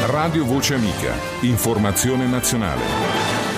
Radio Voce Amica. Informazione nazionale.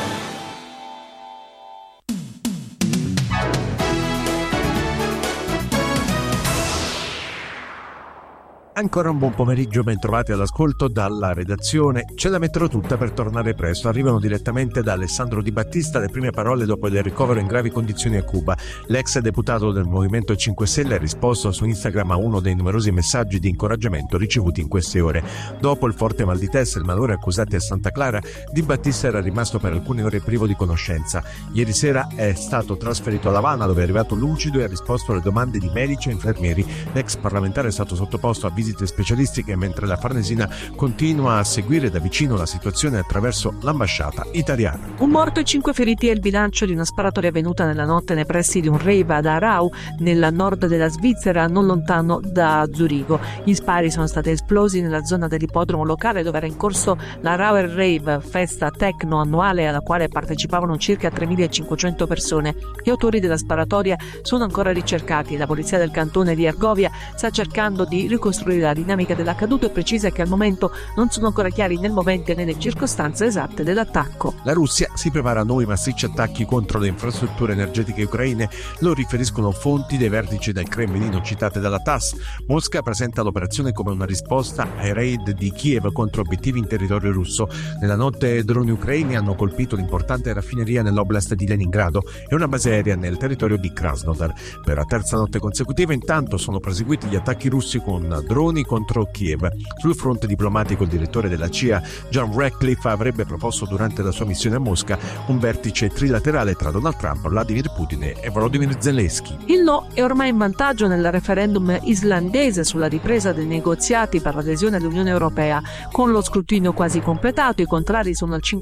Ancora un buon pomeriggio, ben trovati all'ascolto dalla redazione. Ce la metterò tutta per tornare presto. Arrivano direttamente da Alessandro Di Battista le prime parole dopo il ricovero in gravi condizioni a Cuba. L'ex deputato del Movimento 5 Stelle ha risposto su Instagram a uno dei numerosi messaggi di incoraggiamento ricevuti in queste ore. Dopo il forte mal di testa e il malore accusati a Santa Clara, Di Battista era rimasto per alcune ore privo di conoscenza. Ieri sera è stato trasferito a La Habana, dove è arrivato lucido e ha risposto alle domande di medici e infermieri. L'ex parlamentare è stato sottoposto a visite specialistiche, mentre la Farnesina continua a seguire da vicino la situazione attraverso l'ambasciata italiana. Un morto e 5 feriti è il bilancio di una sparatoria avvenuta nella notte nei pressi di un rave ad Aarau, nel nord della Svizzera, non lontano da Zurigo. Gli spari sono stati esplosi nella zona dell'ippodromo locale, dove era in corso la Rauer Rave, festa techno annuale alla quale partecipavano circa 3.500 persone. Gli autori della sparatoria sono ancora ricercati. La polizia del cantone di Argovia sta cercando di ricostruire la dinamica dell'accaduto e precisa che al momento non sono ancora chiari né il movente né le circostanze esatte dell'attacco. La Russia si prepara a nuovi massicci attacchi contro le infrastrutture energetiche ucraine, lo riferiscono fonti dei vertici del Cremlino citate dalla TASS. Mosca presenta l'operazione come una risposta ai raid di Kiev contro obiettivi in territorio russo. Nella notte droni ucraini hanno colpito l'importante raffineria nell'oblast di Leningrado e una base aerea nel territorio di Krasnodar. Per la terza notte consecutiva intanto sono proseguiti gli attacchi russi con droni contro Kiev. Sul fronte diplomatico il direttore della CIA, John Ratcliffe, avrebbe proposto durante la sua missione a Mosca un vertice trilaterale tra Donald Trump, Vladimir Putin e Volodymyr Zelensky. Il no è ormai in vantaggio nel referendum islandese sulla ripresa dei negoziati per l'adesione all'Unione Europea. Con lo scrutinio quasi completato, i contrari sono al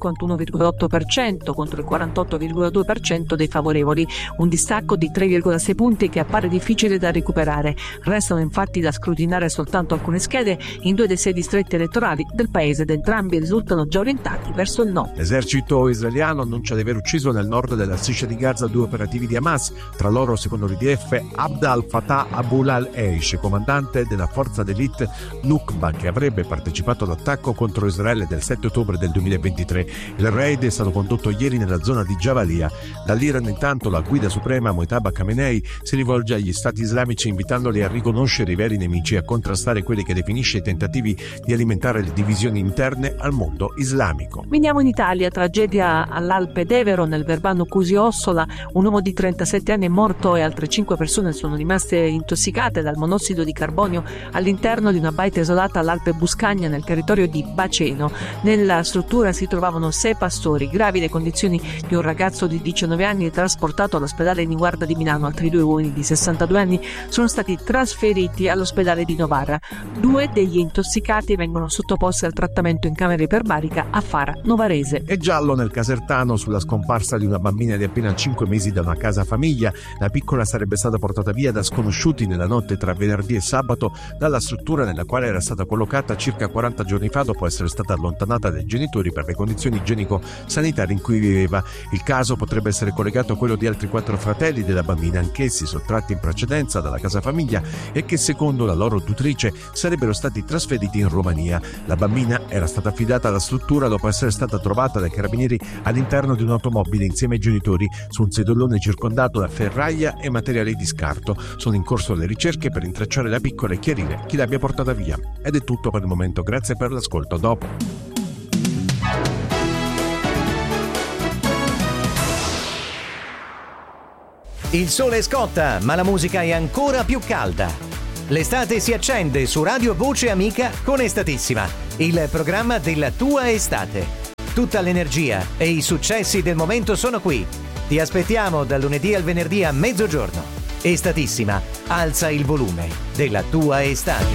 51,8% contro il 48,2% dei favorevoli, un distacco di 3,6 punti che appare difficile da recuperare. Restano infatti da scrutinare soltanto alcune schede in 2 dei 6 distretti elettorali del paese ed entrambi risultano già orientati verso il no. L'esercito israeliano annuncia di aver ucciso nel nord della striscia di Gaza 2 operativi di Hamas, tra loro, secondo l'IDF, Abd al-Fattah Abu al-Eish, comandante della forza d'élite Nukba, che avrebbe partecipato all'attacco contro Israele del 7 ottobre del 2023. Il raid è stato condotto ieri nella zona di Jabalia. Dall'Iran intanto la guida suprema Mojtaba Khamenei si rivolge agli stati islamici invitandoli a riconoscere i veri nemici e a contrastare quelli che definisce i tentativi di alimentare le divisioni interne al mondo islamico. Veniamo in Italia. Tragedia all'Alpe d'Evero, nel Verbano Cusio-Ossola. Un uomo di 37 anni è morto e altre 5 persone sono rimaste intossicate dal monossido di carbonio all'interno di una baita isolata all'Alpe Buscagna, nel territorio di Baceno. Nella struttura si trovavano 6 pastori. Gravi le condizioni di un ragazzo di 19 anni trasportato all'ospedale Niguarda di Milano. Altri 2 uomini di 62 anni sono stati trasferiti all'ospedale di Novara. 2 degli intossicati vengono sottoposti al trattamento in camera iperbarica a Fara Novarese. È giallo nel Casertano sulla scomparsa di una bambina di appena 5 mesi da una casa famiglia. La piccola sarebbe stata portata via da sconosciuti nella notte tra venerdì e sabato dalla struttura nella quale era stata collocata circa 40 giorni fa, dopo essere stata allontanata dai genitori per le condizioni igienico-sanitarie in cui viveva. Il caso potrebbe essere collegato a quello di altri 4 fratelli della bambina, anch'essi sottratti in precedenza dalla casa famiglia e che, secondo la loro tutrice, sarebbero stati trasferiti in Romania. La bambina era stata affidata alla struttura dopo essere stata trovata dai carabinieri all'interno di un'automobile insieme ai genitori su un sedolone circondato da ferraglia e materiali di scarto. Sono in corso le ricerche per intracciare la piccola e chiarire chi l'abbia portata via. Ed è tutto per il momento, grazie per l'ascolto. Dopo. Il sole scotta, ma la musica è ancora più calda. L'estate si accende su Radio Voce Amica con Estatissima, il programma della tua estate. Tutta l'energia e i successi del momento sono qui. Ti aspettiamo dal lunedì al venerdì a mezzogiorno. Estatissima, alza il volume della tua estate.